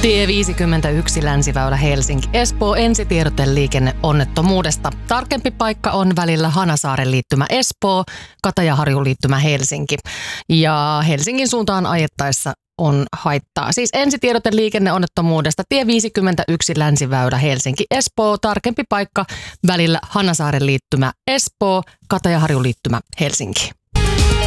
Tie 51 Länsiväylä Helsinki. Espoo ensitiedote liikenneonnettomuudesta. Tarkempi paikka on välillä Hanasaaren liittymä Espoo, Katajaharjun liittymä Helsinki. Ja Helsingin suuntaan ajettaessa on haittaa. Siis ensitiedote liikenneonnettomuudesta. Tie 51 Länsiväylä Helsinki Espoo. Tarkempi paikka välillä Hanasaaren liittymä Espoo, Katajaharjun liittymä Helsinki.